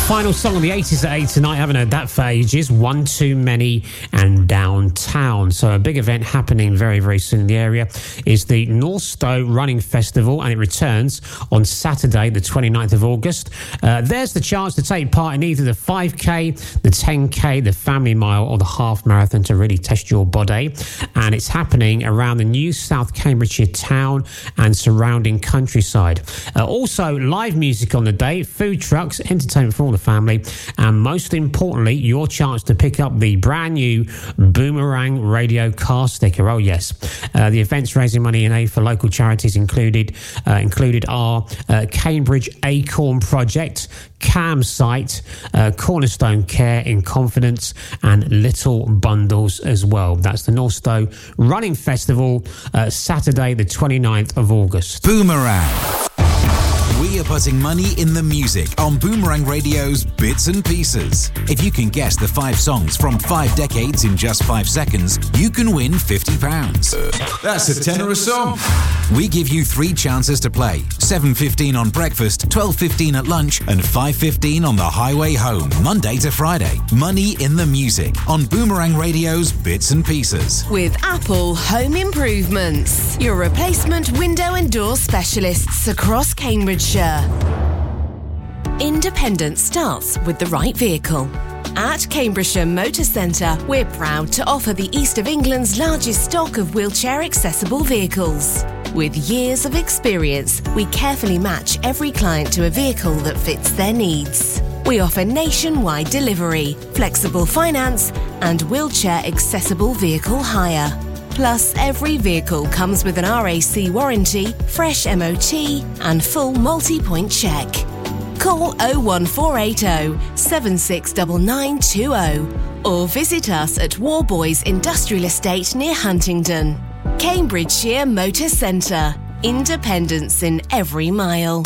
Final song on the 80s at 8 tonight. I haven't heard that for ages. One Too Many and Downtown. So a big event happening very, very soon in the area is the Northstowe Running Festival, and it returns on Saturday, the 29th of August. There's the chance to take part in either the 5K, the 10K, the family mile or the half marathon to really test your body. And it's happening around the new South Cambridgeshire town and surrounding countryside. Also, live music on the day, food trucks, entertainment for all the family, and most importantly, your chance to pick up the brand new Boomerang radio car sticker. Oh yes, the event's raising money in aid for local charities included are Cambridge Acorn Project, Campsite, Cornerstone Care in Confidence, and Little Bundles as well. That's the Northstowe Running Festival, Saturday the 29th of August. Boomerang. We are putting money in the music on Boomerang Radio's Bits and Pieces. If you can guess the 5 songs from 5 decades in just 5 seconds, you can win £50. That's a tenner a song. We give you 3 chances to play. 7:15 on breakfast, 12:15 at lunch, and 5:15 on the highway home, Monday to Friday. Money in the music on Boomerang Radio's Bits and Pieces. With Apple Home Improvements, your replacement window and door specialists across Cambridgeshire. Independence starts with the right vehicle. At Cambridgeshire Motor Centre, we're proud to offer the East of England's largest stock of wheelchair-accessible vehicles. With years of experience, we carefully match every client to a vehicle that fits their needs. We offer nationwide delivery, flexible finance, and wheelchair-accessible vehicle hire. Plus, every vehicle comes with an RAC warranty, fresh MOT, and full multi-point check. Call 01480 769920 or visit us at Warboys Industrial Estate near Huntingdon. Cambridgeshire Motor Centre. Independence in every mile.